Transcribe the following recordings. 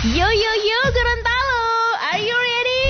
Yo yo yo Gorontalo, are you ready?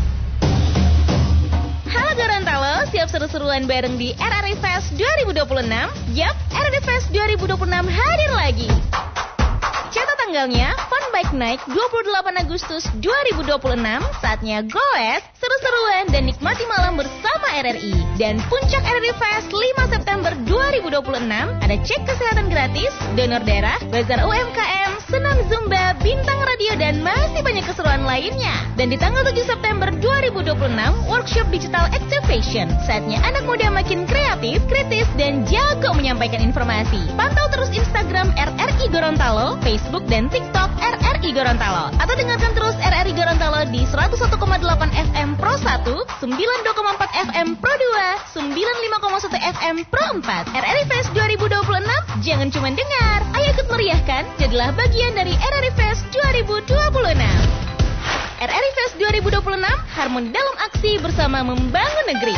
Halo Gorontalo, siap seru-seruan bareng di RRI Fest 2026? Yap, RRI Fest 2026 hadir lagi. Catat tanggalnya, Fun Bike Night 28 Agustus 2026. Saatnya goes, seru-seruan dan nikmati malam bersama RRI. Dan puncak RRI Fest 5 September 2026, ada cek kesehatan gratis, donor darah, bazar UMKM, senam zumba, bintang radio, dan masih banyak keseruan lainnya. Dan di tanggal 7 September 2026, workshop digital activation. Saatnya anak muda makin kreatif, kritis, dan jago menyampaikan informasi. Pantau terus Instagram RRI Gorontalo, Facebook dan TikTok RRI Gorontalo. Atau dengarkan terus RRI Gorontalo di 101,8 FM Pro 1, 92,4 FM Pro 2, 95,1 FM Pro 4. RRI Fest 2026, jangan cuma dengar, ayo ikut meriahkan, jadilah bagian dari RRI Fest 2026. RRI Fest 2026, harmoni dalam aksi bersama membangun negeri.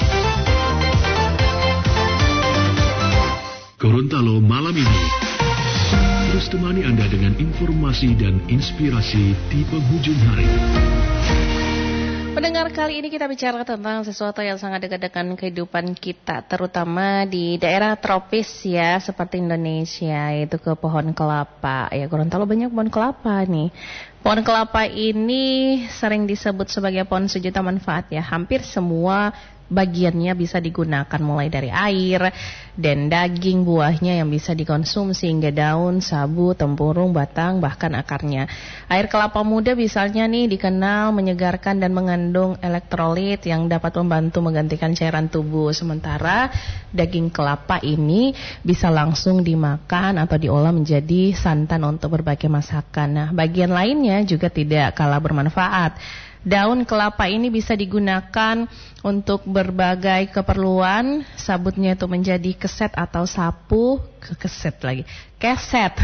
Gorontalo malam ini terus temani Anda dengan informasi dan inspirasi di penghujung hari. Pendengar, kali ini kita bicara tentang sesuatu yang sangat dekat dengan kehidupan kita, terutama di daerah tropis ya, seperti Indonesia, yaitu ke pohon kelapa. Ya, Gorontalo banyak pohon kelapa nih. Pohon kelapa ini sering disebut sebagai pohon sejuta manfaat ya. Hampir semua bagiannya bisa digunakan, mulai dari air dan daging buahnya yang bisa dikonsumsi hingga daun, sabu, tempurung, batang, bahkan akarnya. Air kelapa muda misalnya nih dikenal menyegarkan dan mengandung elektrolit yang dapat membantu menggantikan cairan tubuh. Sementara daging kelapa ini bisa langsung dimakan atau diolah menjadi santan untuk berbagai masakan. Nah, bagian lainnya juga tidak kalah bermanfaat. Daun kelapa ini bisa digunakan untuk berbagai keperluan. Sabutnya itu menjadi keset atau sapu, keset keset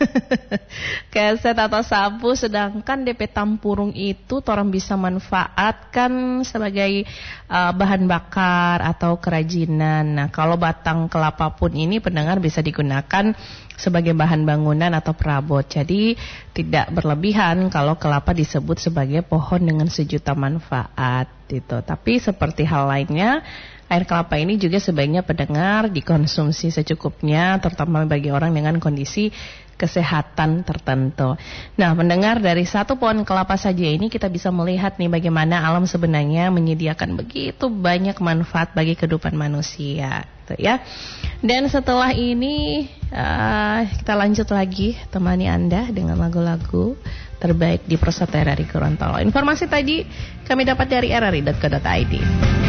atau sapu. Sedangkan DP tampurung itu orang bisa manfaatkan sebagai bahan bakar atau kerajinan. Nah, kalau batang kelapa pun ini pendengar bisa digunakan sebagai bahan bangunan atau perabot. Jadi tidak berlebihan kalau kelapa disebut sebagai pohon dengan sejuta manfaat gitu. Tapi seperti hal lainnya, air kelapa ini juga sebaiknya pendengar dikonsumsi secukupnya, terutama bagi orang dengan kondisi kesehatan tertentu. Nah, mendengar dari satu pohon kelapa saja ini kita bisa melihat nih bagaimana alam sebenarnya menyediakan begitu banyak manfaat bagi kehidupan manusia, gitu ya. Dan setelah ini kita lanjut lagi temani Anda dengan lagu-lagu terbaik di Persat RRI Gorontalo. Informasi tadi kami dapat dari rri.co.id.